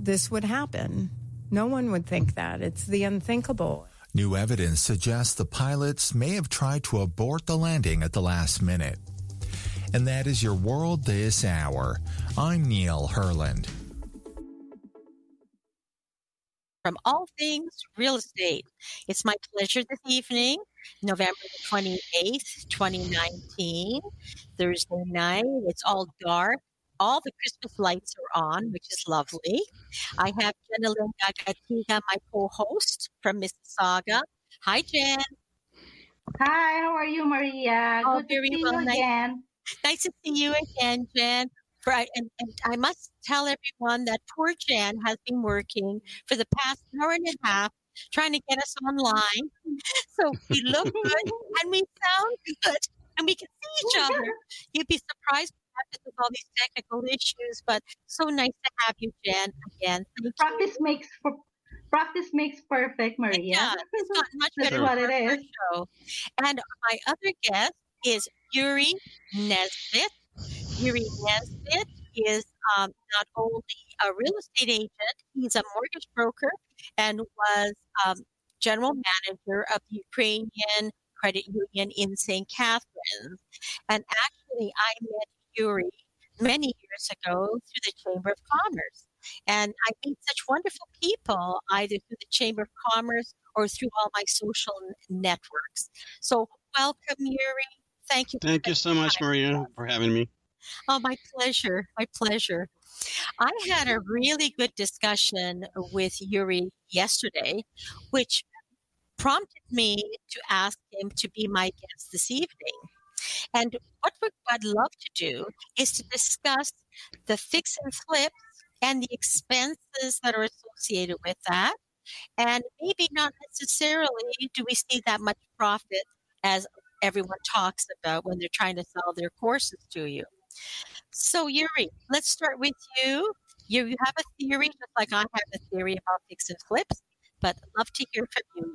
this would happen. No one would think that. It's the unthinkable. New evidence suggests the pilots may have tried to abort the landing at the last minute. And that is your World This Hour. I'm Neil Herland. From all things real estate, it's my pleasure this evening, November the 28th, 2019, Thursday night. It's all dark. All the Christmas lights are on, which is lovely. I have Jenna Lynn Gagatiga, my co-host from Mississauga. Hi, Jen. Hi, how are you, Maria? Oh, Good to very see well. you again. Nice to see you again, Jen. And I must tell everyone that poor Jen has been working for the past hour and a half trying to get us online. So we look good and we sound good and we can see each other. You'd be surprised with all these technical issues, but so nice to have you, Jen, again. Practice makes perfect, Maria. Yeah, it's gotten much better. That's what it is. Show. And my other guest is Yuri Nesbitt. Yuri Nesbitt is not only a real estate agent, he's a mortgage broker and was general manager of the Ukrainian Credit Union in St. Catharines. And actually, I met Yuri many years ago through the Chamber of Commerce. And I meet such wonderful people either through the Chamber of Commerce or through all my social networks. So welcome, Yuri. Thank you. Thank you so much, Maria, for having me. Oh, my pleasure. My pleasure. I had a really good discussion with Yuri yesterday, which prompted me to ask him to be my guest this evening. And what I'd love to do is to discuss the fix and flips and the expenses that are associated with that. And maybe not necessarily do we see that much profit as everyone talks about when they're trying to sell their courses to you. So, Yuri, let's start with you. You have a theory, just like I have a theory about fix and flips, but I'd love to hear from you,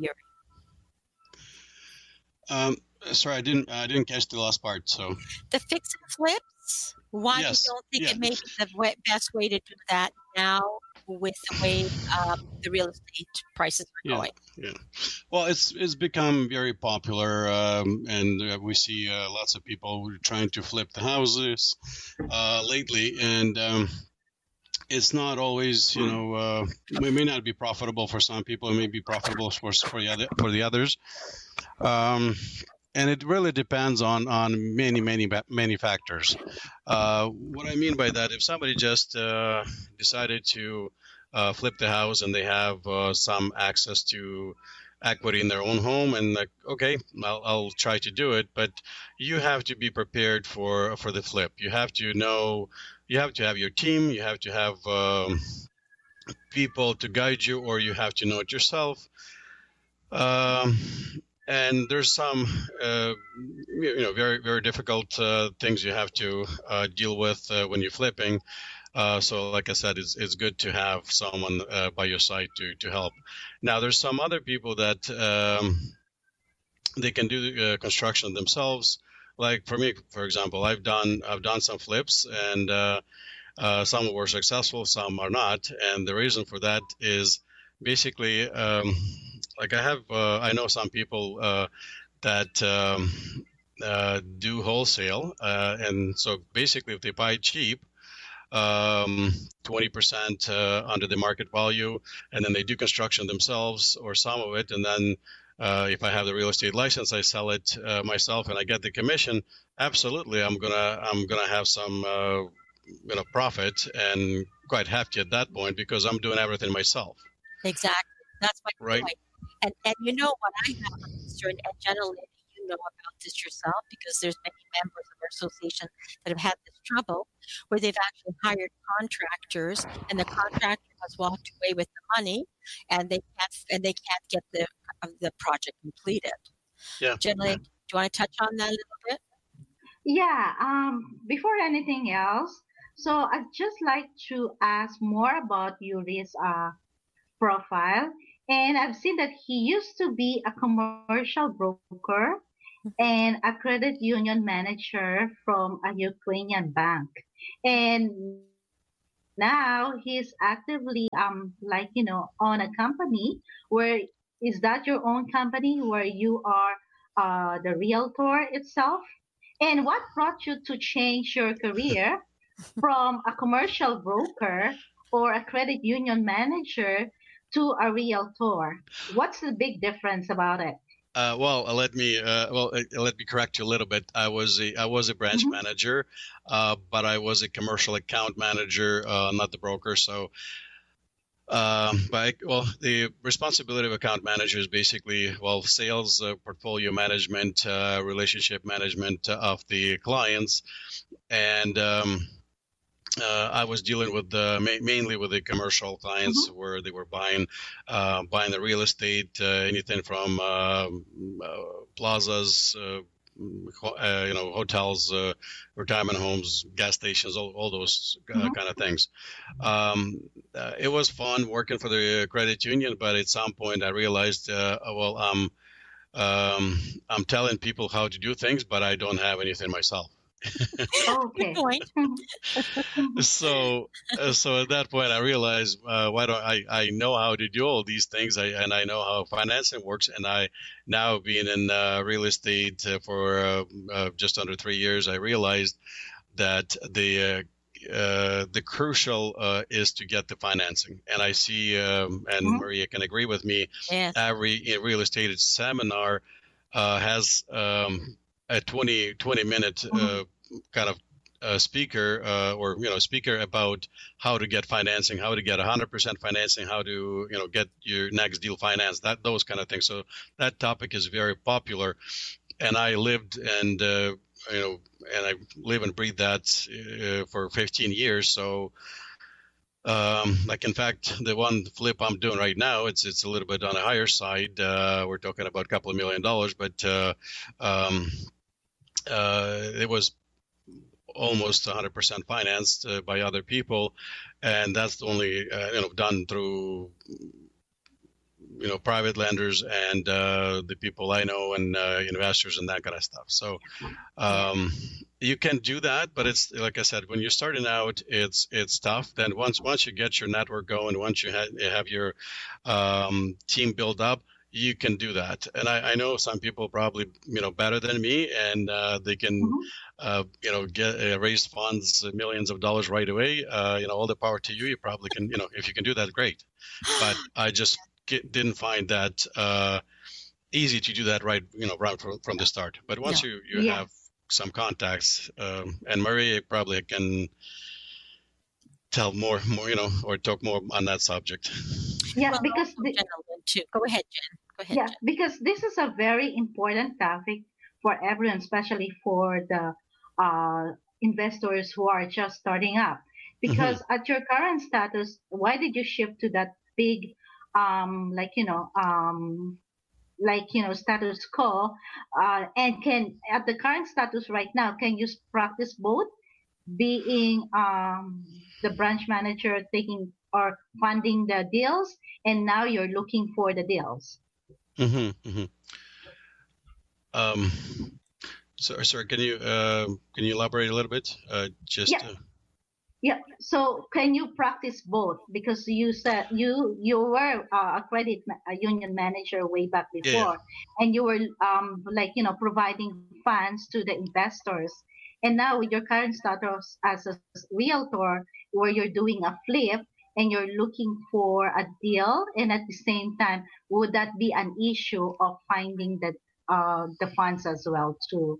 Yuri. Sorry, I didn't catch the last part. So the fix and flips. Why yes. You don't think it may be the best way to do that now with the way the real estate prices are going? Yeah. Well, it's become very popular, and we see lots of people who are trying to flip the houses lately, and it's not always, it may not be profitable for some people. It may be profitable for the others. And it really depends on many factors. What I mean by that, if somebody just decided to flip the house and they have some access to equity in their own home, and like, okay, I'll try to do it, but you have to be prepared for the flip. You have to know, you have to have your team, you have to have people to guide you, or you have to know it yourself. And there's some, very, very difficult things you have to deal with when you're flipping. So like I said, it's good to have someone by your side to help. Now, there's some other people that they can do the construction themselves. Like for me, for example, I've done some flips, and some were successful, some are not. And the reason for that is basically, like I know some people that do wholesale, and so basically if they buy cheap, 20% under the market value, and then they do construction themselves or some of it, and then if I have the real estate license, I sell it myself and I get the commission. Absolutely, I'm gonna have some profit, and quite hefty at that point because I'm doing everything myself. Exactly, that's my right. point. And you know what I have a concern, and generally you know about this yourself because there's many members of our association that have had this trouble where they've actually hired contractors and the contractor has walked away with the money and they can't get the project completed. Yeah. Generally, do you want to touch on that a little bit? Yeah. Before anything else, so I'd just like to ask more about Yuri's profile. And I've seen that he used to be a commercial broker and a credit union manager from a Ukrainian bank. And now he's actively on a company where, is that your own company where you are the realtor itself? And what brought you to change your career from a commercial broker or a credit union manager to a realtor? What's the big difference about it? Let me correct you a little bit. I was a branch manager, but I was a commercial account manager, not the broker. So, the responsibility of account manager is basically sales, portfolio management, relationship management of the clients, and I was dealing with mainly with the commercial clients where they were buying the real estate, anything from plazas, hotels, retirement homes, gas stations, all those kind of things. It was fun working for the credit union, but at some point I realized, I'm telling people how to do things, but I don't have anything myself. Okay. Good point. So at that point, I realized, why don't I know how to do all these things, and I know how financing works, and I now being in real estate for just under 3 years, I realized that the crucial is to get the financing, and I see, and Maria can agree with me. Yes. Every real estate seminar has a 20-minute kind of speaker about how to get financing, how to get 100% financing, how to get your next deal financed, those kind of things. So that topic is very popular, and I lived and I live and breathe that for 15 years. So in fact, the one flip I'm doing right now, it's a little bit on a higher side. We're talking about a couple of $1 million, but it was almost 100% financed by other people, and that's only done through private lenders and the people I know and investors and that kind of stuff. So you can do that, but it's like I said, when you're starting out, it's tough. Then once you get your network going, once you have your team built up, you can do that. And I know some people probably better than me, and they can get raise funds, millions of dollars right away. All the power to you. You probably can, if you can do that, great. But I just didn't find that easy to do that right from the start. But once you have some contacts, and Maria probably can tell more, or talk more on that subject. Yeah, Well, because also gentlemen too. Go ahead, Jen. Go ahead, yeah, Jen. because this is a very important topic for everyone, especially for the investors who are just starting up. Because at your current status, why did you shift to that big, status quo? And can at the current status right now, can you practice both, being the branch manager taking or funding the deals, and now you're looking for the deals? Sorry, can you elaborate a little bit? Yeah. So can you practice both? Because you said you were a credit union manager way back before, and you were providing funds to the investors. And now with your current status as a realtor, where you're doing a flip and you're looking for a deal, and at the same time, would that be an issue of finding the funds as well too?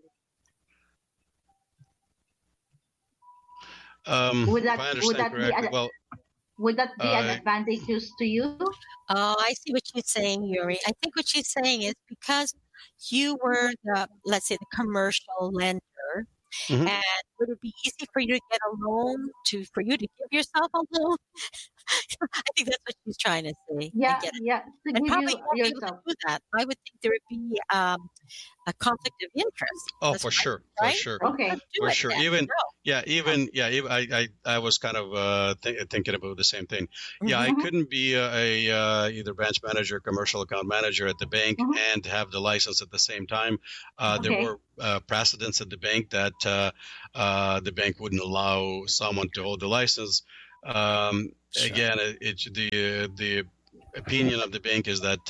Would If I understand correctly, would that be an advantage to you? Oh, I see what she's saying, Yuri. I think what she's saying is because you were let's say, the commercial lender, Mhm. and would it be easy for you to get a loan for you to give yourself a loan? I think that's what she's trying to say. I Yeah, get it. yeah. To And give probably you you won't be able to yourself. do that. I would think there would be a conflict of interest. Oh, That's for right, sure, right? for sure, Or you Okay. couldn't do for it sure. then. Even No. I was kind of thinking about the same thing. Yeah, I Mhm. couldn't be either branch manager, commercial account manager at the bank, Mhm. and have the license at the same time. There Okay. were precedents at the bank that the bank wouldn't allow someone to hold the license. Sure. Again, the opinion of the bank is that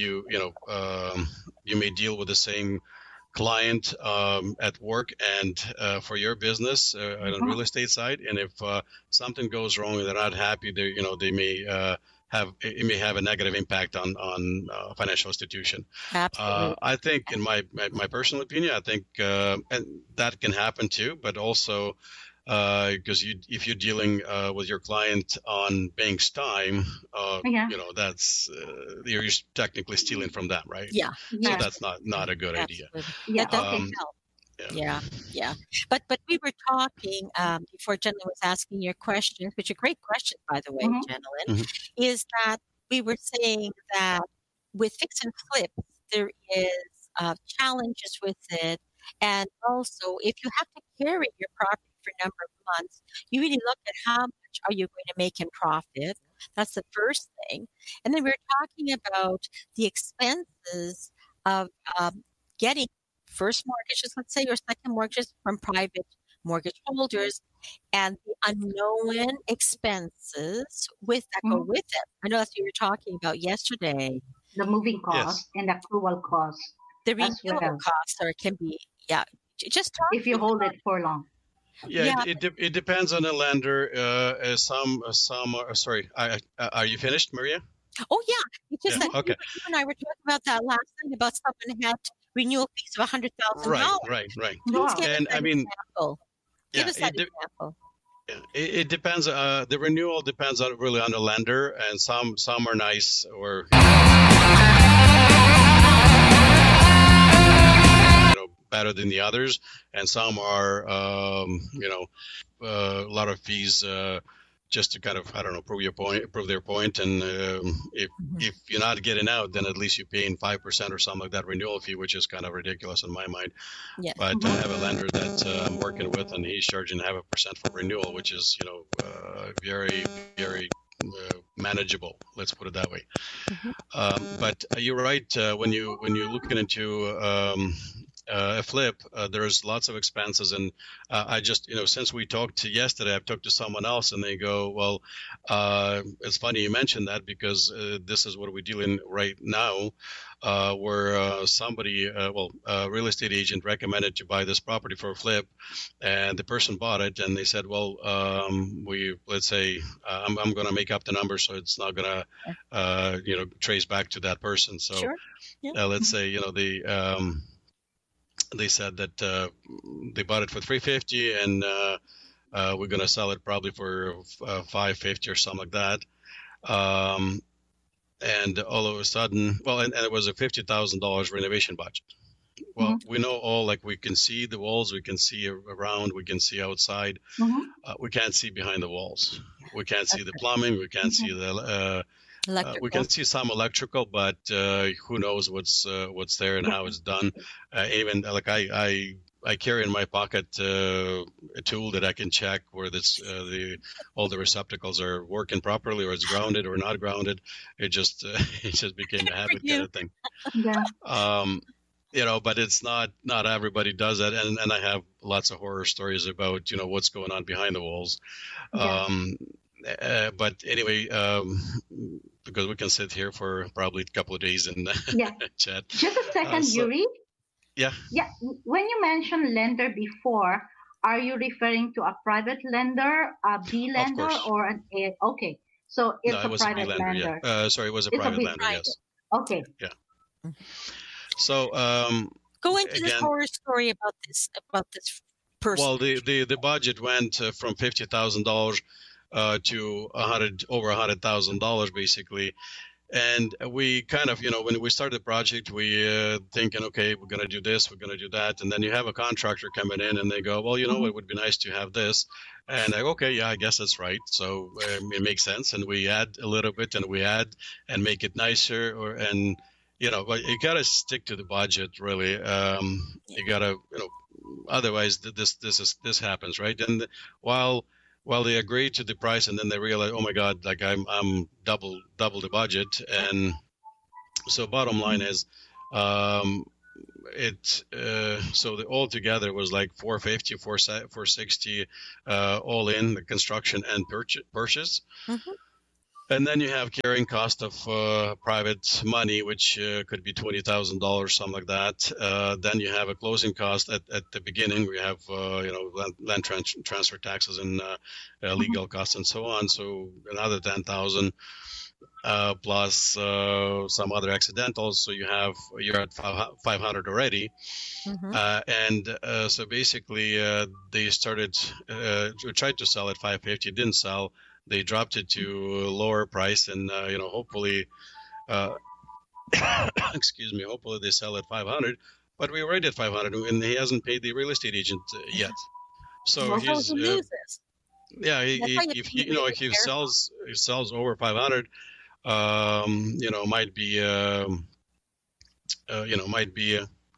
you may deal with the same client at work and for your business on the real estate side, and if something goes wrong and they're not happy, they may have a negative impact on financial institution. Absolutely. I think, in my personal opinion, I think and that can happen too, but also because if you're dealing with your client on bank's time, Yeah. that's you're technically stealing from them, right? Yeah. So Yeah. that's not a good idea. Absolutely. Yeah. That Okay. Um, help. yeah. Yeah. But we were talking before gentleman was asking your questions, which are great questions, by the way, Mhm. gentlemen, Mhm. is that we were saying that with fix and flip, there is challenges with it. And also, if you have to carry your property for a number of months, you really look at how much are you going to make in profit. That's the first thing. And then we were talking about the expenses of getting first mortgages, let's say, or second mortgages from private mortgage holders, and the unknown expenses that go Mhm. with it. I know that's what you were talking about yesterday. The moving Yes. cost and the accrual cost The as renewal well, costs, or it can be, just talk if you to me hold about, it for long. Yeah, yeah, it depends on the lender. Some are, sorry. Are you finished, Maria? oh yeah, it's just Yeah. that Okay. you and I were talking about that last night about someone who had renewal fees of $100,000. Right. Please Wow. give us And that I mean, example. Give yeah, us that example. it depends. The renewal depends on really on the lender, and some are nice or better than the others, and some are a lot of fees just to kind of, I don't know, prove their point, and if you're not getting out, then at least you're paying 5% or something like that renewal fee, which is kind of ridiculous in my mind. Yes. But I have a lender that I'm working with, and he's charging 0.5% for renewal, which is very, very manageable. Let's put it that way. But you're right. When you're looking into a flip, there's lots of expenses, and I just, since we talked yesterday, I've talked to someone else, and they go, well, it's funny you mentioned that, because this is what we're dealing right now, where somebody, a real estate agent recommended to buy this property for a flip, and the person bought it, and they said, well, let's say I'm going to make up the number, so it's not going to, trace back to that person. So Sure. Yeah. let's say, they said that they bought it for $350, and we're going to sell it probably for $550 or something like that. And all of a sudden, and it was a $50,000 renovation budget. Well, we know all, like, we can see the walls, we can see around, we can see outside. We can't see behind the walls. We can't see the plumbing. We can't see the we can see some electrical, but who knows what's there and how it's done. Even like I carry in my pocket a tool that I can check where all the receptacles are working properly, or it's grounded or not grounded. It just became a habit kind of thing. Yeah. But it's not everybody does that, and I have lots of horror stories about what's going on behind the walls. Yeah. But anyway, because we can sit here for probably a couple of days and Yeah. chat. Just a second, Yuri. Yeah. Yeah. When you mentioned lender before, are you referring to a private lender, a B lender, course. or an A? Okay. So it's No, it a was a B private lender. lender. Yeah. Sorry, it was a It's a private big lender. private. Yes. Okay. So Go into this again, horror story about this person. well, the budget went from $50,000 to over $100,000 basically. And we kind of, when we started the project, we thinking, okay, we're going to do this, we're going to do that. And then you have a contractor coming in and they go, well, it would be nice to have this. And I go, okay, yeah, I guess that's right. So it makes sense. And we add a little bit, and we add and make it nicer. But you got to stick to the budget, really. You got to, otherwise this happens, right? And while they agree to the price, and then they realize, oh my God, like I'm double the budget. And so bottom line is, so the altogether was like 450, 460, all in the construction and purchase. Mm-hmm. And then you have carrying cost of private money, which could be $20,000, something like that. Then you have a closing cost at the beginning. We have land transfer taxes and legal costs and so on. So another 10,000 plus some other accidentals. So you're at 500 already. Mm-hmm. So basically they tried to sell at 550, didn't sell. They dropped it to a lower price, and hopefully, excuse me, hopefully they sell at 500. But we already at 500, and he hasn't paid the real estate agent yet. So Well, he's he loses. yeah. That's how you If keep it if he fair. sells over 500, might be might be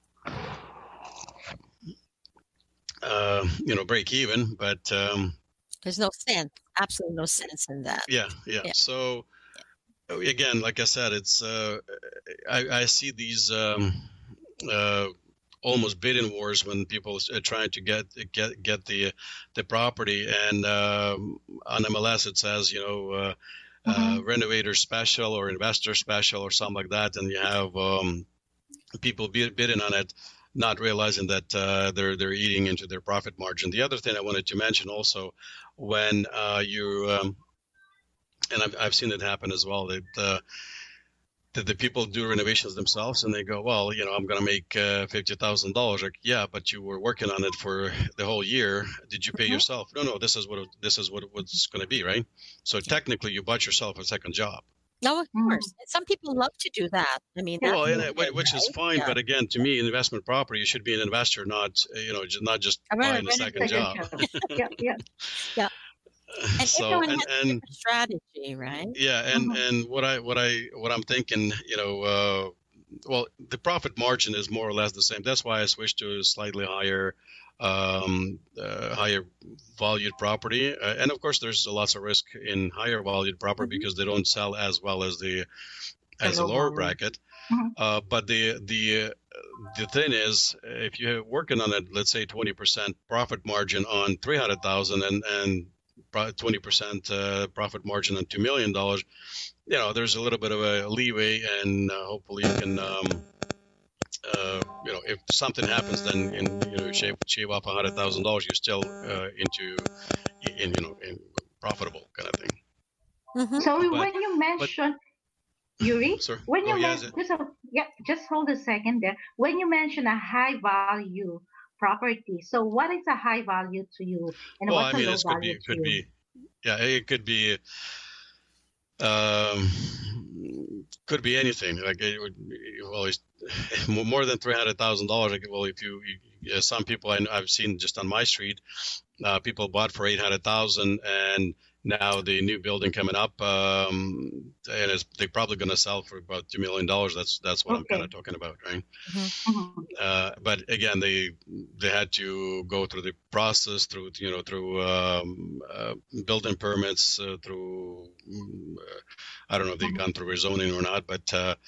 break even, but There's no sense, absolutely no sense in that. yeah. Yeah. So again, like I said, it's I see these almost bidding wars when people are trying to get the property, and on MLS it says renovator special or investor special or something like that, and you have people bidding on it, not realizing that they're eating into their profit margin. The other thing I wanted to mention also, when and I've seen it happen as well, that the people do renovations themselves, and they go, well, I'm going to make $50,000. Like, yeah, but you were working on it for the whole year. Did you pay yourself? No, this is what it's going to be, right? So technically, you bought yourself a second job. No, of course. And some people love to do that. I mean, that's Well, good, which is right? fine, Yeah. but again, to me, investment property, you should be an investor, not not just I remember buying a second job. Yeah. Yeah. And So everyone has a and different strategy, right? yeah, and what I'm thinking, well, the profit margin is more or less the same. That's why I switched to a slightly higher valued property, and of course, there's lots of risk in higher valued property because they don't sell as well as the low lower value. bracket. Mhm. But the thing is, if you're working on a, let's say, 20% profit margin on 300,000 and 20% profit margin on $2 million, there's a little bit of a leeway, and hopefully you can, if something happens, then shave off $100,000, you're still in profitable kind of thing. Mm-hmm. So But- when you mention Yuri, Sir, when you oh, yeah, mention just hold a second there. When you mention a high value property, so what is a high value to you, and well, what's I mean, a low it value to you? it could be anything. Like it would, well, it's more than $300,000. Like, well, if you some people I've seen just on my street, people bought for 800,000, and now the new building coming up, and they're probably going to sell for about $2 million. That's what I'm kind of talking about, right? Mhm. But again, they had to go through the process, through building permits, through I don't know if they've gone through rezoning or not, but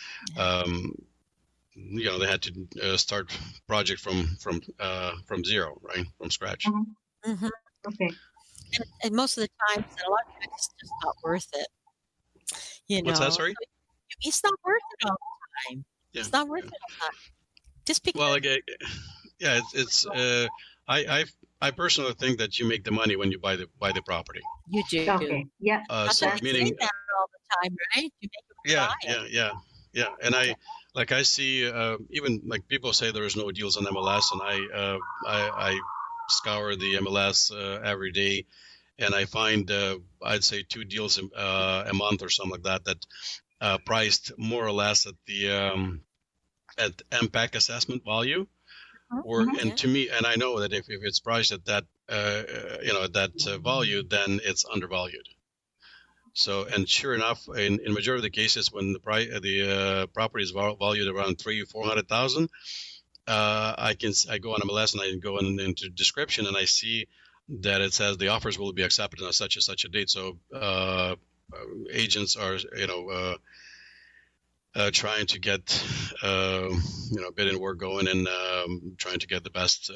they had to start project from zero, right, from scratch. Mm-hmm. Okay. And most of the time, a lot of times, it's just not worth it. What's that, sorry? So it's not worth it all the time. Yeah, It's not worth it all the time. Just because. Well, it's I personally think that you make the money when you buy the property. You do. Okay. Yeah. That's So why we meaning say that all the time, right? You make it buy it. Yeah. And I see even like people say there is no deals on MLS, and I scour the MLS every day, and I find I'd say 2 deals a month or something like that priced more or less at the at MPAC assessment value, and to me, and I know that if it's priced at that value, then it's undervalued. So, and sure enough, in majority of the cases, when the property is valued around $300,000-400,000, I go on MLS and I go into description, and I see that it says the offers will be accepted on such and such a date. So agents are trying to get bid and work going, and trying to get the best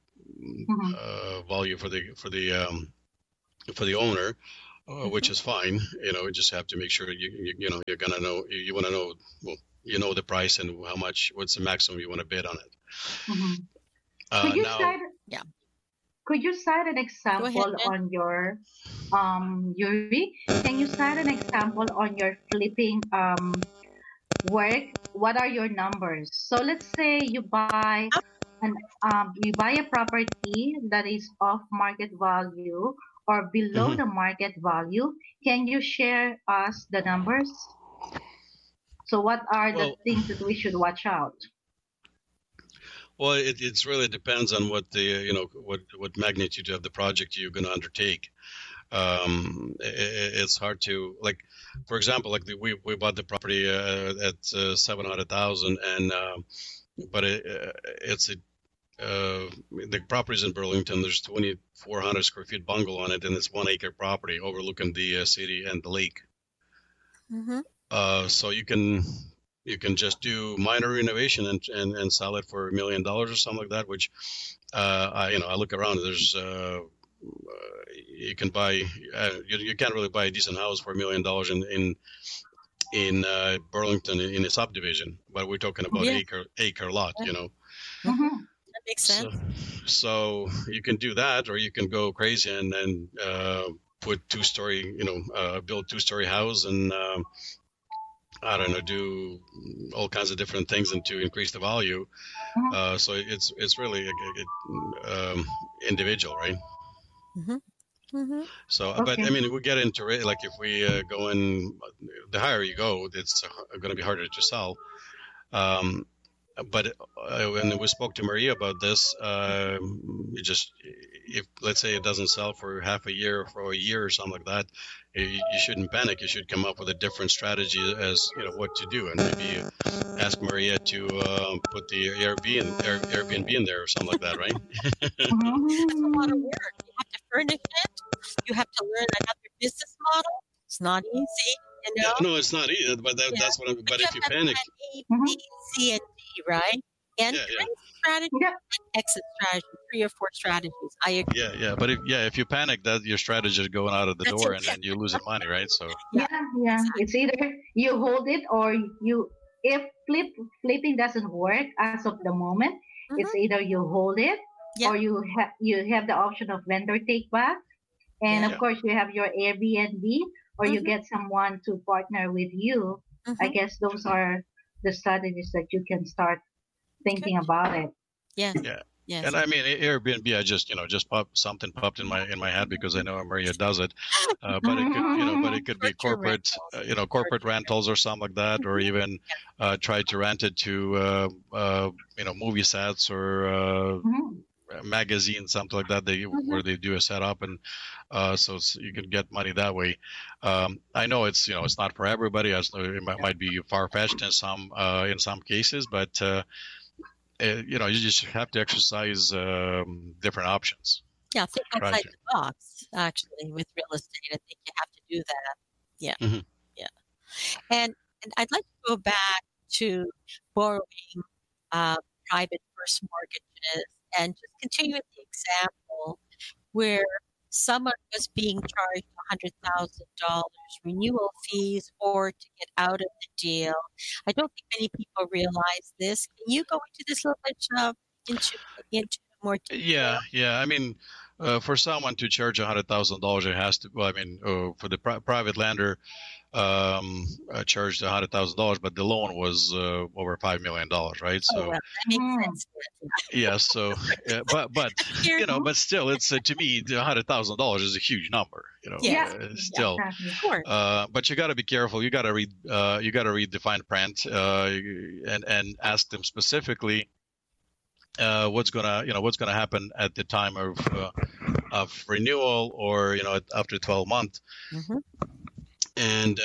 value for the owner, which is fine. You just have to make sure you're gonna know, you want to know, well, the price and what's the maximum you want to bid on it. Could you Now, cite Yeah. could you cite an Go example ahead, Jen. on your Yuri? Can you cite an example on your flipping work? What are your numbers? So let's say you buy a property that is off market value or below Mhm. the market value. Can you share us the numbers? So what are the well, things that we should watch out? it's really depends on what what magnitude of the project you're going to undertake. It's hard to, like, for example, like we bought the property at 700,000, and but it's the property's in Burlington. There's 2,400 square feet bungalow on it, and it's 1 acre property overlooking the city and the lake. Mm-hmm. So you can just do minor renovation and sell it for $1 million or something like that. Which I look around. There's you can buy you can't really buy a decent house for $1 million in Burlington in a subdivision, but we're talking about Yeah. acre lot. Mhm. That makes sense. So you can do that, or you can go crazy and put build 2-story house, and I don't know, do all kinds of different things and to increase the value. So it's really individual, right? Mm-hmm. Mm-hmm. So, but Okay. I mean, we get into it. Like if we go in, the higher you go, it's going to be harder to sell. But when we spoke to Maria about this, if let's say it doesn't sell for half a year, for a year or something like that, you shouldn't panic. You should come up with a different strategy as what to do, and maybe ask Maria to put the Airbnb in there or something like that, right? That's a lot of Mhm. work. You have to furnish it. You have to learn another business model. It's not easy, Yeah, no, it's not either. But Yeah. that's what. But you if have you to have panic, plan A, Mhm. B, C, and D, right? And yeah, yeah. strategy Yeah. and exit strategy, 3 or 4 strategies. I agree. Yeah. But if you panic, that your strategy is going out of the That's door, it. and then you're losing money, right? So Yeah, yeah. It's either you hold it or you. If flipping doesn't work as of the moment, it's Mhm. either you hold it Yeah. or you have the option of vendor take back, and Yeah. of course you have your Airbnb, or you Mhm. get someone to partner with you. I Mhm. guess those are the strategies that you can start thinking about it. Yes. yeah. Yes. And I mean, Airbnb, I just something popped in my head because I know Maria does it, but it could be Short-term corporate, rentals. corporate rentals or something like that, or even try to rent it to movie sets or Mhm. magazines, something like that. Where they do a setup, and so you can get money that way. I know it's it's not for everybody. It might be far fetched in some cases, but you just have to exercise different options. Yeah, think Try outside to. the box, actually, with real estate. I think you have to do that. Yeah. Mhm. Yeah. And I'd like to go back to borrowing private first mortgages and just continue with the example where someone was being charged $100,000 renewal fees or to get out of the deal. I don't think many people realize this. Can you go into this a little bit into more detail? Yeah. I mean, for someone to charge $100,000, it has to. Well, I mean, for the private lender, charged $100,000, but the loan was over $5 million, right? Oh, So well, that makes Mm. sense. yeah, so but Here, but still, it's to me, the $100,000 is a huge number. Yeah. Still. Exactly. of course. But you got to be careful. You got to read. You got to read the fine print and ask them specifically what's gonna happen at the time of renewal, or after 12 months. Mhm. And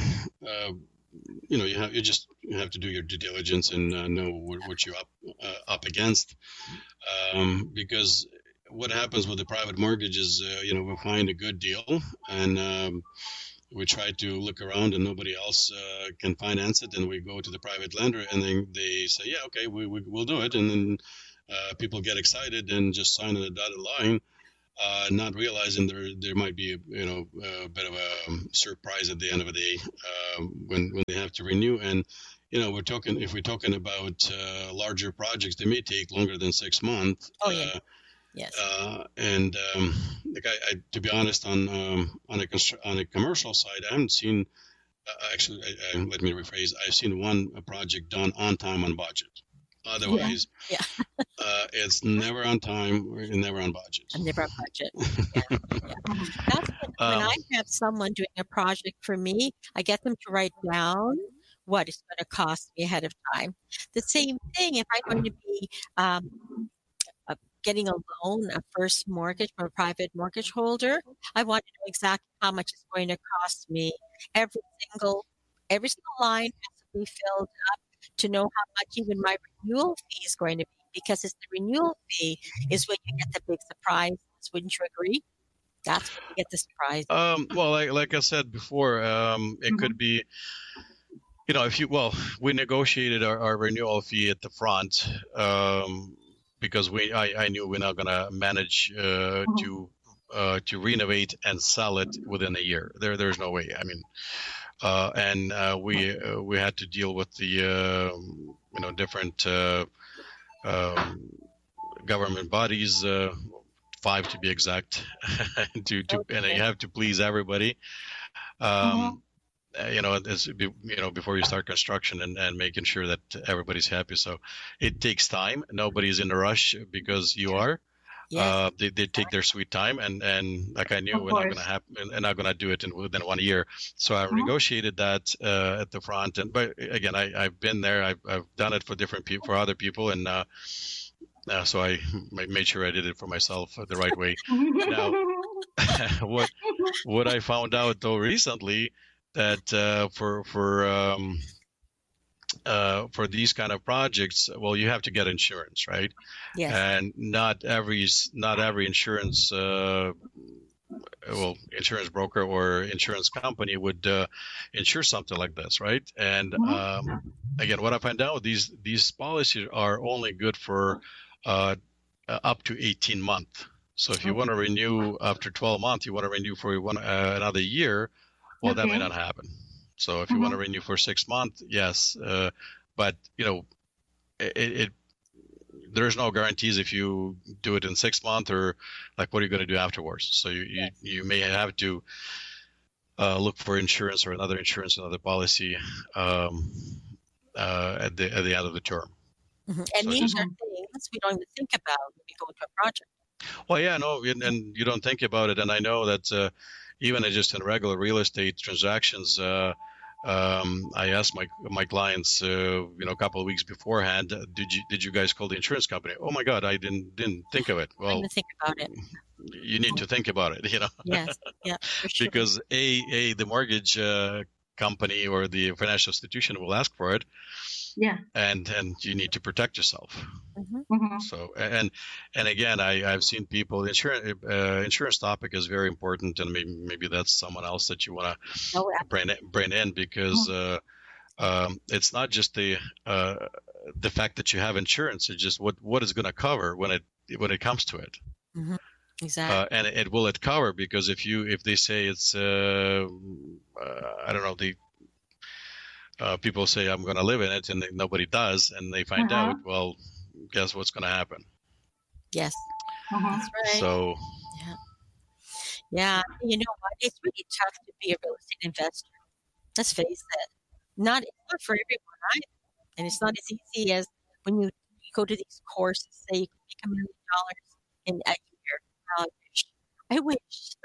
you have to do your due diligence and know what you're up against, because what happens with the private mortgage is we'll find a good deal, and we try to look around and nobody else can finance it, and we go to the private lender, and then they say, yeah, okay, we'll do it, and then people get excited and just sign on a dotted line, not realizing there might be a bit of a surprise at the end of the day when they have to renew. And if we're talking about larger projects, they may take longer than 6 months. Oh yeah. Yes. And to be honest, on a commercial side, I haven't seen. Actually, let me rephrase. I've seen one project done on time, on budget. Otherwise, Yeah. it's never on time or never on budget. And never a budget. Yeah. That's when I have someone doing a project for me, I get them to write down what it's going to cost me ahead of time. The same thing if I'm going to be getting a loan, a first mortgage from a private mortgage holder, I want to know exactly how much it's going to cost me. Every single line has to be filled up to know how much even my renewal fee is going to be, because it's the renewal fee is when you get the big surprise. Wouldn't you agree? That's when you get the surprise. Well, like I said before, it could be, we negotiated our renewal fee at the front because I knew we're not going to manage to renovate and sell it within a year. There's no way. I mean, we had to deal with the different government bodies, 5 to be exact, and you have to please everybody. Before you start construction and making sure that everybody's happy. So it takes time. Nobody's in a rush because you are. Yes. They take their sweet time, and like I knew we're not going to happen, and not going to do it within 1 year. So I negotiated that at the front. But again, I've been there. I've done it for different people, for other people, and so I made sure I did it for myself the right way. Now, what I found out though recently, that for these kind of projects, well, you have to get insurance, right? Yes. And not every insurance insurance broker or insurance company would insure something like this, right? And again, what I find out, these policies are only good for up to 18 months. So if you want to renew after 12 months, you want to renew for another year, well, that may not happen. So if you want to renew for 6 months, yes, but there's no guarantees if you do it in 6 months, or like what are you going to do afterwards. So you may have to look for insurance or another policy at the end of the term. And so these are things we don't even think about when we go into a project. Well, yeah, no, and you don't think about it. And I know that even just in regular real estate transactions, I asked my clients, a couple of weeks beforehand, did you guys call the insurance company? Oh my God, I didn't think of it. Well, I didn't think about it. You need to think about it, Yes, yeah, for sure. Because the mortgage company or the financial institution will ask for it. Yeah. And you need to protect yourself. So and again, I've seen people, insurance topic is very important, and maybe that's someone else that you want to bring in, because it's not just the fact that you have insurance. It's just what is going to cover when it comes to it. Exactly. And it will cover, because if they say it's I don't know, the people say I'm going to live in it, and nobody does, and they find out, well, guess what's going to happen? Yes, that's right. So, yeah, you know what? It's really tough to be a real estate investor. Let's face it. It's not for everyone either, and it's not as easy as when you go to these courses. Say you can make $1 million in a year. I wish.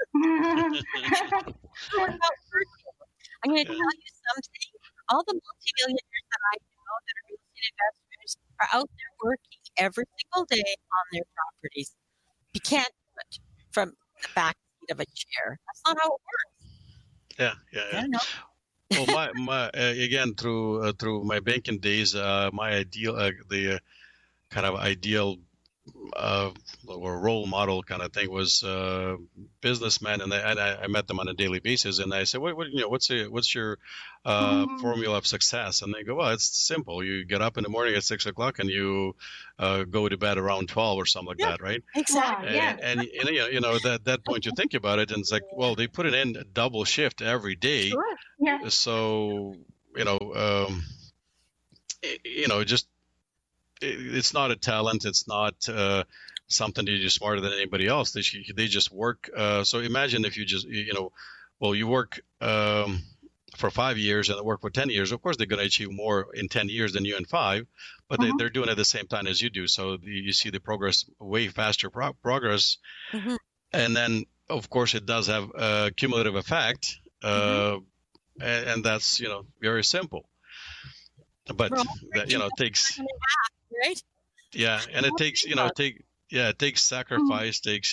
I'm going to tell you something. All the multimillionaires that I know that are real estate investors are out there working every single day on their properties. You can't do it from the back seat of a chair. That's not how it works. Yeah. I don't know. Well, my again, through my banking days, my ideal, the kind of ideal or role model kind of thing was businessmen, and I met them on a daily basis, and I said, what's your formula of success? And they go, well, it's simple. You get up in the morning at 6 o'clock, and you go to bed around 12 or something like that, right? Exactly. And at that point you think about it, and it's like, well, they put it in a double shift every day, Sure. Yeah. so just it's not a talent. It's not something that you're smarter than anybody else. They just work. So imagine if you just, you work for 5 years and work for 10 years. Of course, they're going to achieve more in 10 years than you in 5, but they're doing it at the same time as you do. So you see the progress, way faster progress. Mhm. And then, of course, it does have a cumulative effect. And that's, very simple. But Well, it takes, right? yeah, and it takes, it takes sacrifice, takes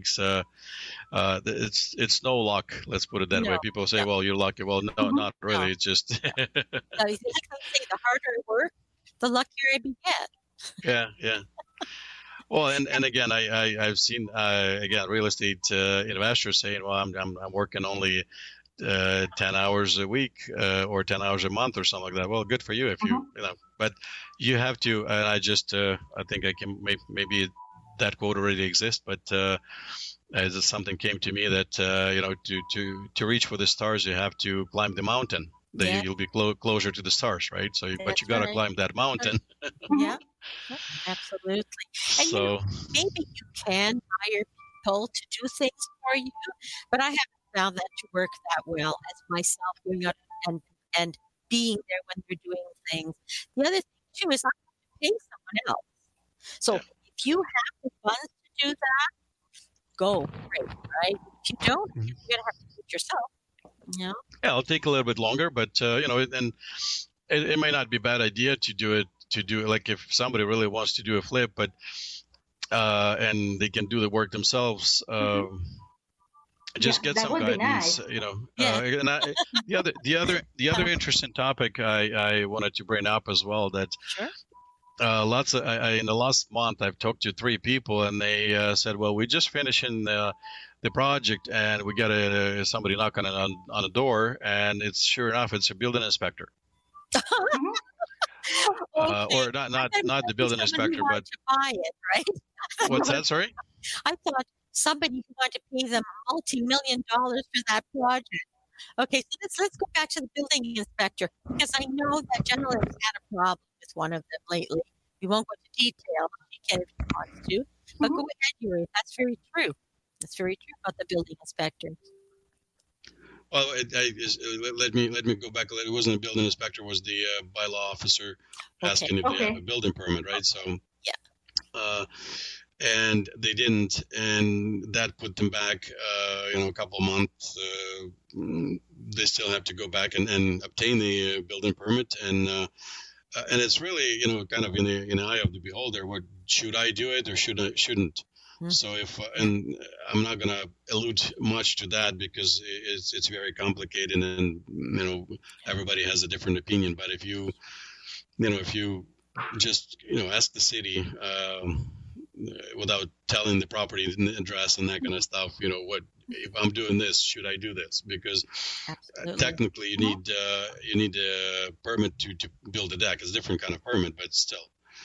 it's no luck. Let's put it that way. No. People say, well, you're lucky. Well, no, not really. No. It's just, So you see, like I say, the harder I work, the luckier I get. yeah. Well, and again, I've seen again real estate investors saying, well, I'm working only 10 hours a week or 10 hours a month or something like that. Well, good for you if but you have to. And I just I think I can maybe that quote already exists, but as something came to me that to reach for the stars, you have to climb the mountain. Then you'll be closer to the stars, right? So, but you got to climb that mountain. Yeah, absolutely. And So, maybe you can hire people to do things for you, but I haven't found that to work that well as myself going out and being there when they're doing things. The other thing too is I have to pay someone else. So if you have the funds to do that, go great, right? If you don't, you're gonna have to do it yourself. Yeah. yeah, it'll take a little bit longer, but and it may not be a bad idea to do it. Like if somebody really wants to do a flip, but and they can do the work themselves. Just get that some would be guidance, nice. And the other interesting topic I wanted to bring up as well that Sure. lots of in the last month I've talked to 3 people and they said, well, we just finishing the project and we got somebody knocking on the door and it's sure enough it's a building inspector. Or not the building inspector, but to buy it, right? what's that? Sorry. I thought somebody who wanted to pay them multi-million dollars for that project. Okay, so let's go back to the building inspector because I know that General has had a problem with one of them lately. We won't go into detail. He can if he wants to, but go ahead, Yuri. That's very true. That's very true about the building inspector. Well, let me go back a little. It wasn't a building inspector; it was the bylaw officer asking if they have a building permit, right? So, and they didn't, and that put them back, a couple of months. They still have to go back and obtain the building permit, and it's really, kind of in the eye of the beholder. What should I do it or shouldn't? So and I'm not going to allude much to that because it's very complicated and everybody has a different opinion. But if you just ask the city without telling the property address and that kind of stuff, what if I'm doing this, should I do this? Because technically you need a permit to build a deck. It's a different kind of permit, but still.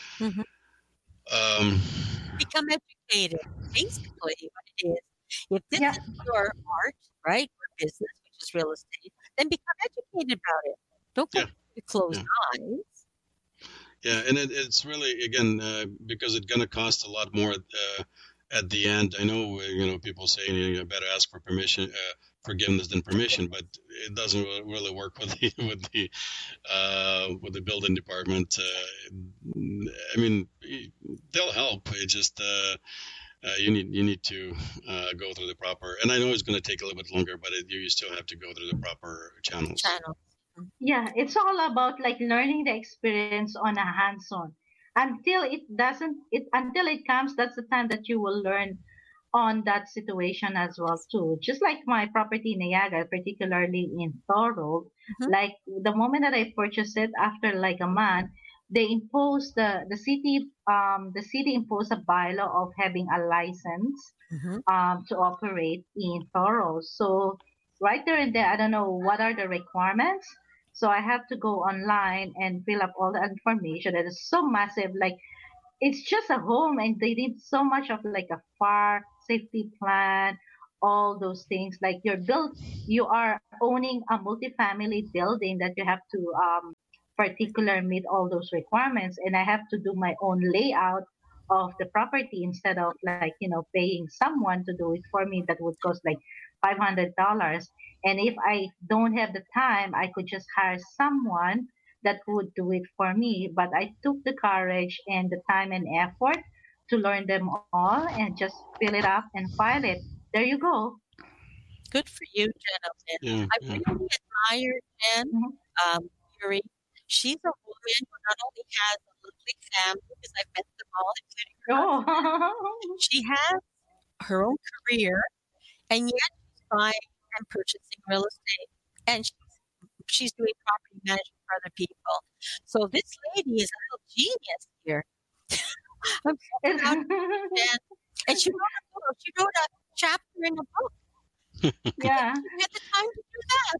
Become educated, basically what it is. If this is your art, right, or business, which is real estate, then become educated about it. Don't go with closed eyes. Yeah, and it's really, again, because it's going to cost a lot more at the end. I know, people say you better ask for permission, forgiveness than permission, but it doesn't really work with the building department. I mean, they'll help. It just you need to go through the proper. And I know it's going to take a little bit longer, but you still have to go through the proper channels. Yeah, it's all about like learning the experience on a hands-on. Until it comes, that's the time that you will learn on that situation as well too. Just like my property in Niagara, particularly in Thorold, like the moment that I purchased it, after like a month, they imposed the city imposed a bylaw of having a license Mhm. to operate in Toros. So right there and there, I don't know what are the requirements. So I have to go online and fill up all the information. That is so massive. Like it's just a home, and they need so much of like a fire safety plan, all those things. Like you are owning a multifamily building that you have to particular meet all those requirements, and I have to do my own layout of the property instead of like paying someone to do it for me. That would cost like $500. And if I don't have the time, I could just hire someone that would do it for me. But I took the courage and the time and effort to learn them all and just fill it up and file it. There you go. Good for you, gentlemen. Yeah, I yeah. really admire Jen, Mhm. Yuri. She's a woman who not only has a lovely family, because I've met them all, including her husband, Oh. she has her own career, and yet she's buying and purchasing real estate, and she's doing property management for other people. So this lady is a real genius here. I'm so It's- proud of Jen. And she wrote a chapter in a book. yeah, She had the time to do that.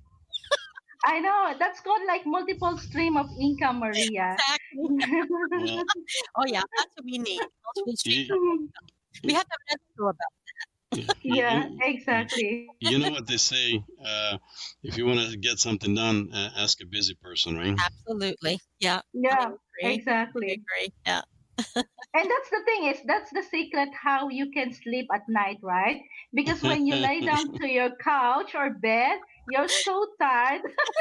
I know. That's called like multiple stream of income, Maria. Exactly. Well, Oh yeah, that's what we need. Multiple streams. you, We have to have another show about Yeah, you, exactly. you know what they say. If you want to get something done, ask a busy person, right? that. Absolutely. Yeah. Yeah, I exactly. agree. Yeah. And that's the thing is that's the secret how you can sleep at night, right? Because when you lay down to your couch or bed, you're so tired,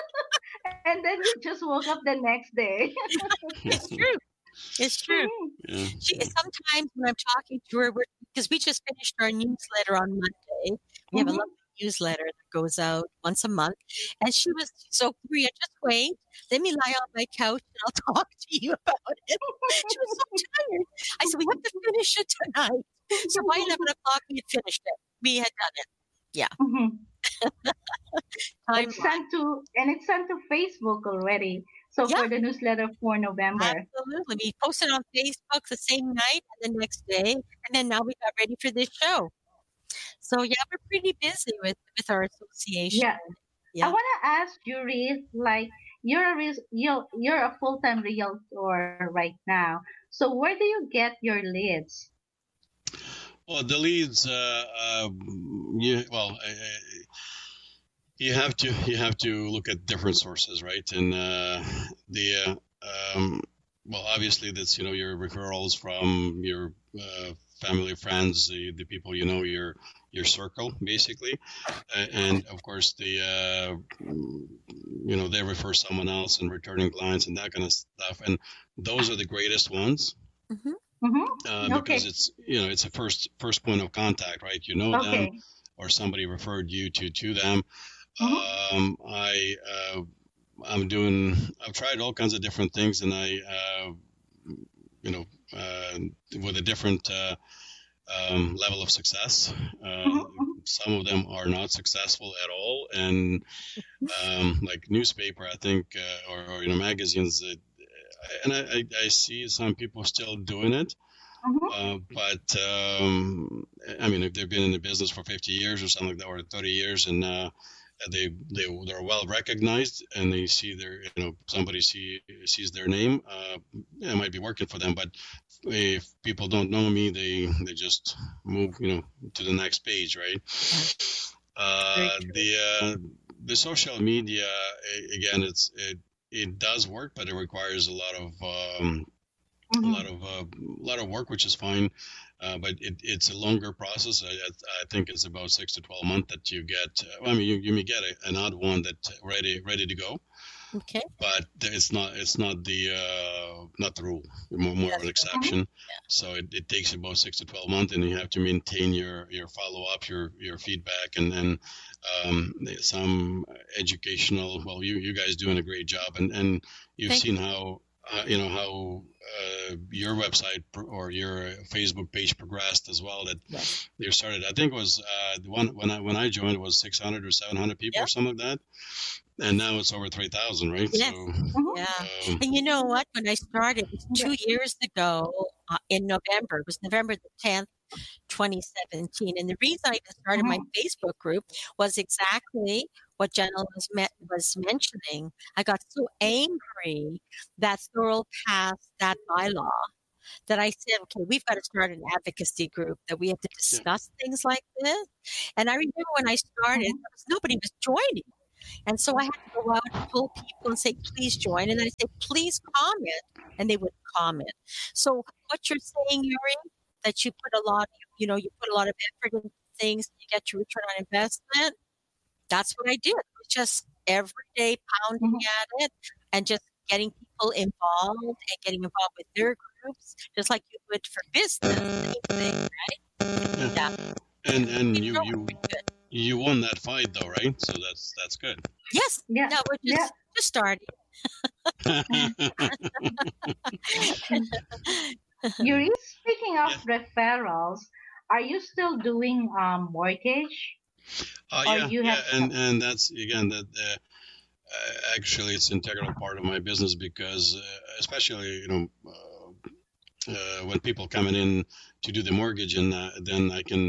and then you just woke up the next day. It's true. It's true. Yeah. Sometimes when I'm talking to her, because we just finished our newsletter on Monday, we have a Mhm. lovely newsletter that goes out once a month, and she was so Maria, just wait, let me lie on my couch and I'll talk to you about it. She was so tired. I said we have to finish it tonight. So by 11 o'clock we had finished it. We had done it. Mhm. Time It's sent to Facebook already. So Yeah. for the newsletter for November. Absolutely. We posted on Facebook the same night and the next day, and then now we got ready for this show. So yeah, we're pretty busy with our association. Yeah. Yeah. I want to ask Yuri, like you're a full-time realtor right now. So where do you get your leads? Well, the leads, you have to look at different sources, right? And obviously that's your referrals from your family, friends, the people your circle, basically, and of course they refer someone else and returning clients and that kind of stuff, and those are the greatest ones. Mm-hmm. Mm-hmm. Okay. Because it's a first point of contact, right? You know them, Okay. or somebody referred you to them. Mhm. I've tried all kinds of different things, and with a different level of success. Mhm. Some of them are not successful at all, and like newspaper, I think, or magazines. And I see some people still doing it. But I mean, if they've been in the business for 50 years or something like that, or 30 years, and they're well recognized, and they see somebody sees their name, it might be working for them. But if people don't know me, they just move to the next page, right? The social media, again, it does work, but it requires a lot of work, which is fine. But it's a longer process. I think it's about 6 to 12 months that you get. You may get an odd one that's ready to go, Okay. but it's not the rule. More of an exception. So it takes about 6 to 12 months, and you have to maintain your follow up, your feedback, and then some educational. Well, you guys doing a great job, and you've Thank seen how how your website or your Facebook page progressed as well. That Yes. they started. I think it was the one when I joined it was 600 or 700 people or Yep. something like that, and now it's over 3,000, right? Yes. So Mhm. Yeah. And you know what? When I started, it was Yeah. 2 years ago in November. It was November the 10th, 2017. And the reason I even started my Mhm. Facebook group was exactly what Jenna was mentioning. I got so angry that Thurl passed that bylaw that I said, okay, we've got to start an advocacy group that we have to yeah, discuss things like this. And I remember when I started, Mhm. nobody was joining. And so I had to go out and pull people and say, please join. And then I say, please comment. And they would comment. So what you're saying, Yuri, that you put a lot, you put a lot of effort into things, you get your return on investment. That's what I did. It was just every day pounding Mhm. at it and just getting people involved and getting involved with their groups, just like you would for business. Same thing, right? yeah. Yeah. And You know, we're good. you won that fight though, right? So that's good. Yes. Yeah. No, we're Yeah. just starting. Yuri, speaking of Yeah. referrals, are you still doing mortgage, or Yeah, you yeah, have? and that's again that actually it's an integral part of my business because especially when people coming in to do the mortgage and then I can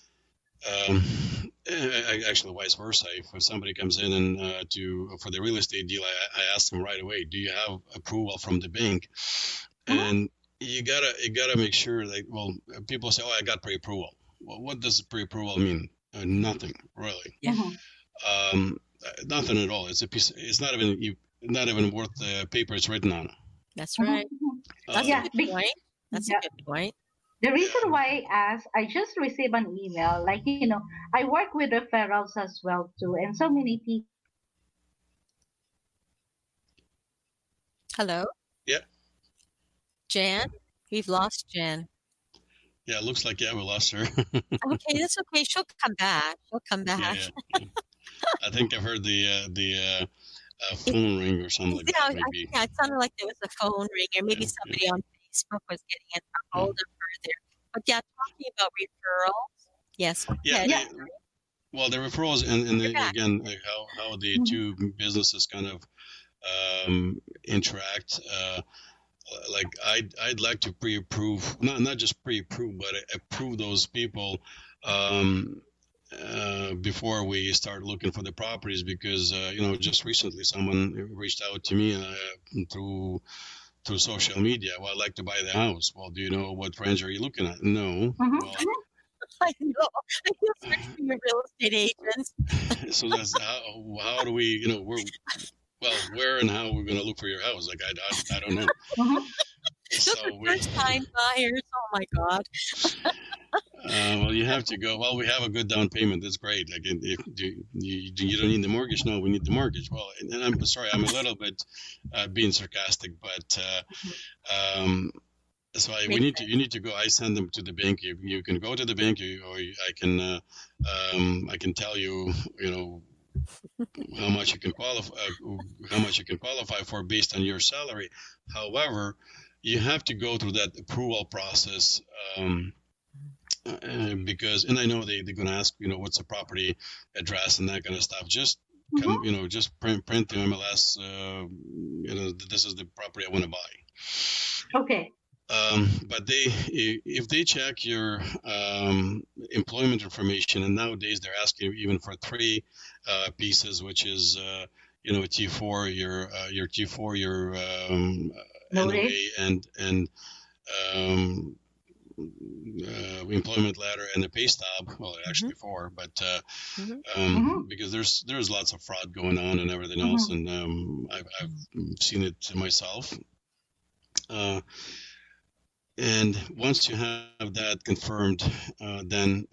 actually vice versa. If somebody comes in and for the real estate deal, I ask them right away, do you have approval from the bank? Mhm. And you gotta make sure that people say, oh, I got pre-approval. Well, what does pre-approval mean? Nothing really. Yeah. Mhm. Nothing at all. It's a piece. It's not even worth the paper it's written on. That's Mhm. right. Mhm. That's Yeah. a good point. That's Yeah. a good point. The Yeah, reason why I asked, I just received an email. Like, I work with referrals as well too, and so many people. Hello, yeah, Jan. We've lost Jan. yeah. It looks like we lost her. Okay, that's okay. She'll come back. She'll come Yeah, back. yeah. I think I've heard the It, phone ring or something like yeah, that. Maybe. yeah, it sounded like there was a phone ring, or maybe Yeah, yeah, somebody on Facebook was getting a yeah. hold of her there. But yeah, talking about referrals. Yes, go Yeah, ahead. Yeah. well, the referrals and You're back. again, like how the Mhm. two businesses kind of interact. Like I'd like to pre-approve, not just pre-approve, but approve those people before we start looking for the properties because just recently someone reached out to me through social media. Well, I'd like to buy the house. Well, do you know what range are you looking at? No. Mhm. Well, Mhm. I know. I feel sorry for your real estate agents. so that's how do we where and how we're going to look for your house? Like I don't know. Mhm. Those So are first-time buyers. Oh my God. well, you have to go. Well, we have a good down payment. That's great. Like, if you don't need the mortgage, no, we need the mortgage. Well, and I'm sorry, I'm a little bit being sarcastic, but so you Makes need to go. I send them to the bank. You can go to the bank, I can tell you, how much you can qualify for based on your salary. However, you have to go through that approval process. Because, and I know they're going to ask, what's the property address and that kind of stuff. Just come, Mhm. just print the MLS. This is the property I want to buy. Okay. But if they check your employment information, and nowadays they're asking even for three pieces, which is T4, your T4, your NOA, Noted. and employment letter and the pay stub. Well, actually four, but Mhm. Mhm. because there's lots of fraud going on and everything else, and I've seen it myself. And once you have that confirmed, then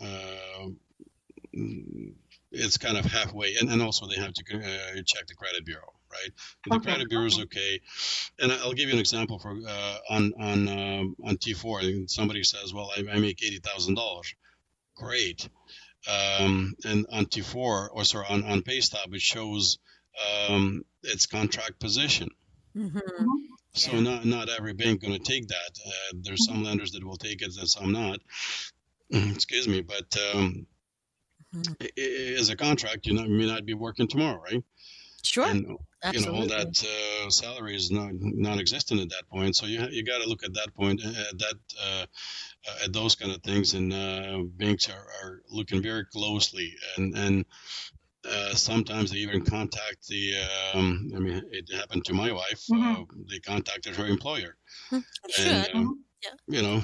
it's kind of halfway. And also they have to check the credit bureau, right? The Okay. credit bureau is okay. And I'll give you an example for on T4. And somebody says, "Well, I make $80,000." Great. And on T4, or sorry, on pay stub, it shows its contract position. Mhm. Mhm. So Yeah. not every bank going to take that. There's some lenders that will take it and some not. Excuse me, but Mhm. as a contract, you may not be working tomorrow, right? Sure. And all Absolutely. that salary is non-existent at that point. So you got to look at that point, at those kind of things, and banks are looking very closely, and sometimes they even contact the. I mean, it happened to my wife. Mhm. They contacted her employer, It and should. Mhm. you know.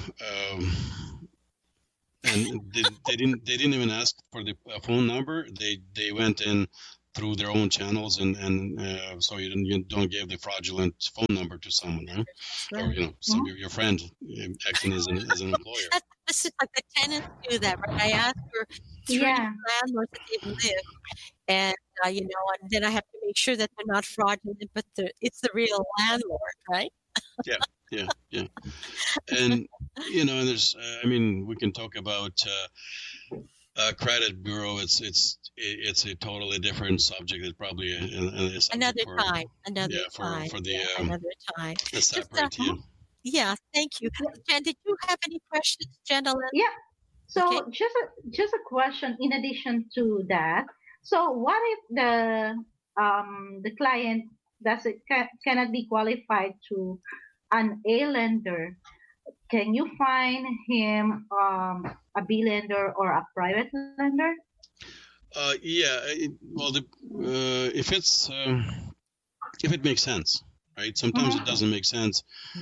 And they didn't even ask for the phone number. They went in through their own channels, and so you don't give the fraudulent phone number to someone, right? That's Or right. some your friend acting as an employer. This is like the tenants do that, right? I ask for 3 Yeah. landlords that they've lived, and and then I have to make sure that they're not fraudulent, but it's the real landlord, right? Yeah. And and there's I mean, we can talk about credit bureau. It's a totally different subject. It's probably a subject Another for time, another for time, the another time. a Just separate yeah, thank you, Jen. Did you have any questions, gentlemen? Yeah. So Okay. just a question in addition to that. So what if the client cannot be qualified to an A lender? Can you find him a B lender or a private lender? Yeah. Well, if it makes sense, right? Sometimes it Mhm. doesn't make sense.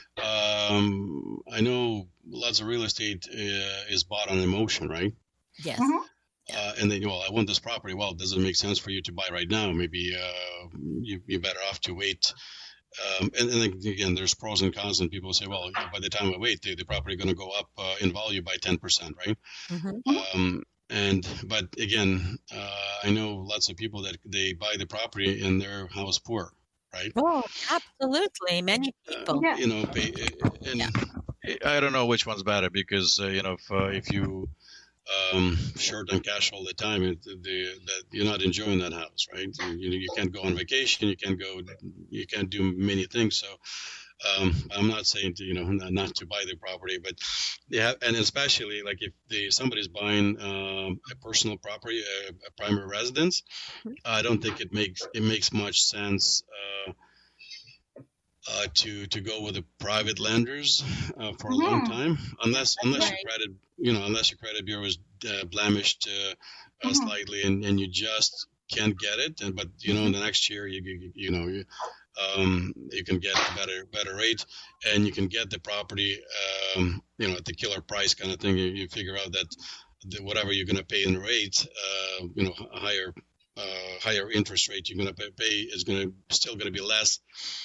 I know lots of real estate is bought on emotion, right? Yes. Mhm. And then, I want this property. Well, does it make sense for you to buy right now? Maybe you're better off to wait. And then again, there's pros and cons, and people say, well, by the time I wait, the property going to go up in value by 10%, right? Mhm. But again, I know lots of people that they buy the property and they're house poor, right? Oh, absolutely. Many people. Yeah. Pay, and Yeah. I don't know which one's better, because if you short on cash all the time, that you're not enjoying that house, right? You can't go on vacation, you can't do many things. So I'm not saying not to buy the property, but and especially like if somebody's buying a personal property, a primary residence, I don't think it makes much sense to go with the private lenders for a long Mhm. time, unless Right. your credit bureau is blemished Mhm. slightly, and you just can't get it. But in the next year you can get a better rate, and you can get the property at the killer price kind of thing. You figure out that whatever you're going to pay in rate, a higher interest rate you're going to pay is still going to be less,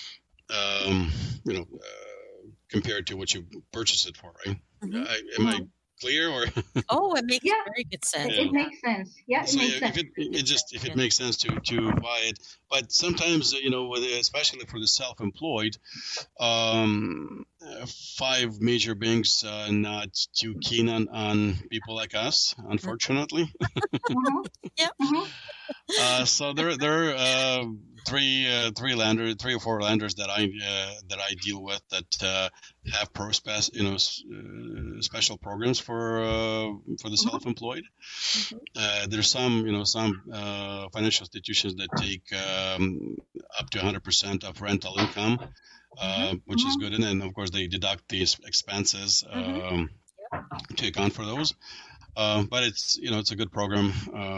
compared to what you purchased it for, right? Mhm. Am I clear, or? Oh, it makes Yeah. very good sense. It makes sense. Yeah, it So makes sense. if it makes sense to buy it, but sometimes especially for the self-employed, 5 major banks not too keen on people like us, unfortunately. Mhm. Yep. Mhm. So there are three or four lenders that I deal with that have special programs for the self-employed. There's some financial institutions that take up to 100% of rental income, which is good, and then of course they deduct these expenses to account for those. But it's a good program.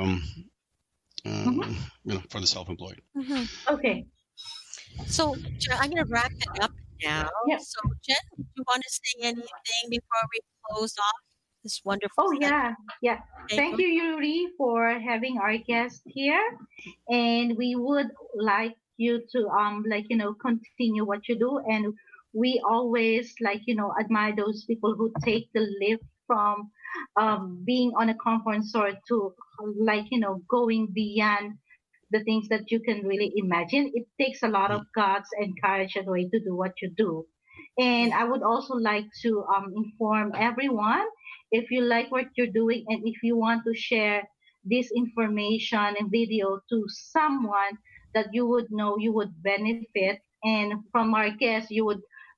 For the self-employed. Mhm. Okay. So, Jen, I'm going to wrap it up now. Yeah. So, Jen, do you want to say anything before we close off this wonderful Oh session? yeah, yeah. Okay, Thank go you, Yuri, for having our guest here, and we would like you to continue what you do, and we always admire those people who take the leap from being on a comfort zone to going beyond the things that you can really imagine. It takes a lot of guts and courage and way to do what you do. And Yeah. I would also like to inform everyone, if you like what you're doing and if you want to share this information and video to someone that you would know you would benefit, and from our guests you would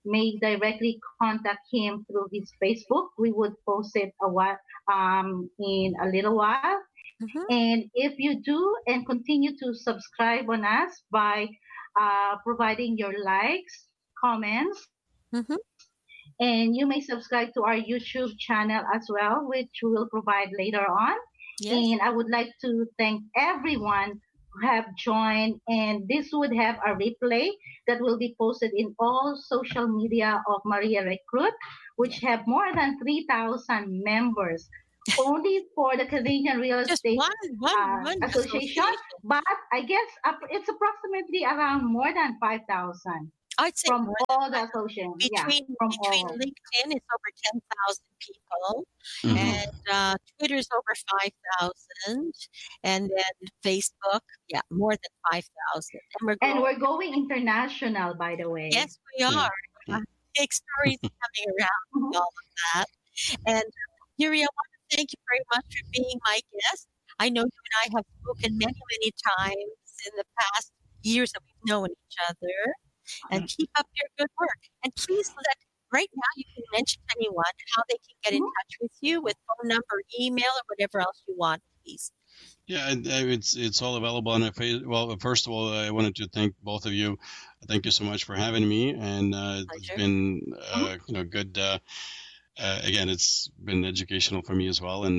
may directly contact him through his Facebook. We would post it in a little while. Mhm. And if you do and continue to subscribe on us by providing your likes, comments, Mhm. and you may subscribe to our YouTube channel as well, which we will provide later on. Yes. And I would like to thank everyone who have joined. And this would have a replay that will be posted in all social media of Maria Recruit, which have more than 3,000 members. Only for the Canadian Real Just Estate one Association, but I guess it's approximately around more than 5,000 I'd say from more all the associations. Yeah, from between all. LinkedIn, it's over 10,000 people, Mhm. and Twitter's over 5,000, and then Facebook, yeah, more than 5,000. And we're And growing. we're going international, by the way. Yes, we Yeah. are. Big stories coming around Mhm. with all of that. And Yuri, I want to thank you very much for being my guest. I know you and I have spoken many, many times in the past years that we've known each other. And keep up your good work. And please right now you can mention to anyone how they can get in Mhm. touch with you with phone number, email, or whatever else you want, please. Yeah, it's all available on a Well, first of all, I wanted to thank both of you. Thank you so much for having me, and it's Pleasure. been good. Again, it's been educational for me as well, and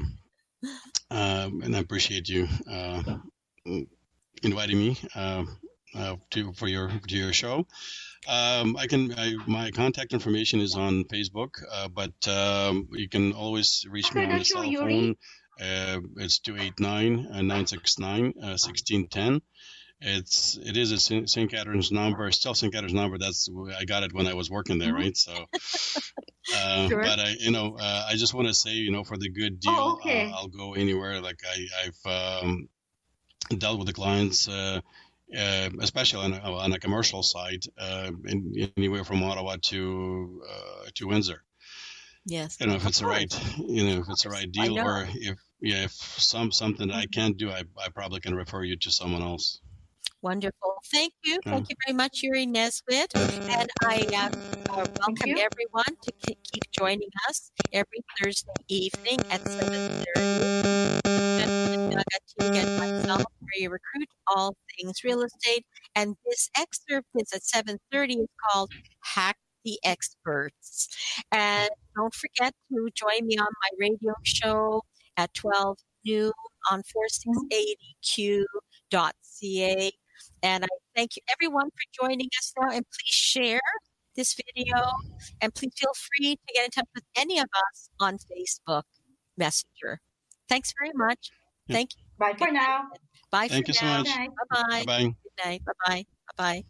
I appreciate you inviting me to your show. My contact information is on Facebook, but you can always reach me After on the the show, cell Yuri, phone. It's 289-969-1610. It is a St. Catharines number, still St. Catharines number. I got it when I was working there, Mhm. right? So, Sure. but I just want to say, for the good deal, Oh, okay. I'll go anywhere. Like I've dealt with the clients, especially on a commercial side, anywhere from Ottawa to Windsor. Yes. If Of it's the course. right, if it's the right I deal, know. or if something that I can't do, I probably can refer you to someone else. Wonderful. Thank you. Yeah. Thank you very much, Yuri Nesbitt. And I welcome you. everyone to keep joining us every Thursday evening at 7:30. Nagatig and myself, Maria Recruit, all things real estate. And this excerpt is at 7:30. It's called Hack the Experts. And don't forget to join me on my radio show at 12 noon on 4680q.ca. And I thank you everyone for joining us now. And please share this video. And please feel free to get in touch with any of us on Facebook Messenger. Thanks very much. Yeah. Thank you. Bye for now. Bye Thank for you so now. much. Good night. Bye-bye. Bye-bye. Good night. Bye-bye. Bye-bye.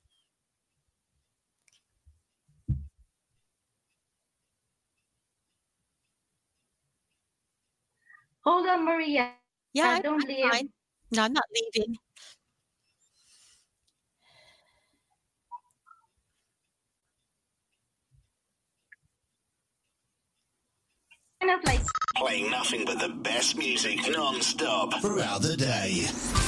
Hold on, Maria. Yeah, Don't I'm leave. fine. No, I'm not leaving. Kind of like Playing nothing but the best music non-stop throughout the day.